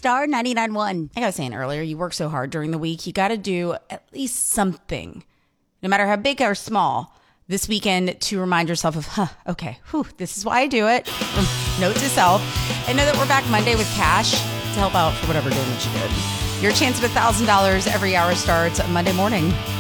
star 99.1. Like I was saying earlier, you work so hard during the week. You got to do at least something, no matter how big or small, this weekend to remind yourself of, okay, this is why I do it. Note to self. And know that we're back Monday with cash to help out for whatever damage you did. Your chance of $1,000 every hour starts Monday morning.